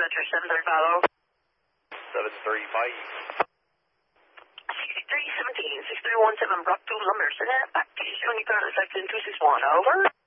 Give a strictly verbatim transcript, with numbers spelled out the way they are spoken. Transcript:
dispatcher, seven thirty-five, over. seven thirty-five. sixty-three seventeen, six three one seven, Brockville, Lumber, send that back to you, showing you currently second two six one, over.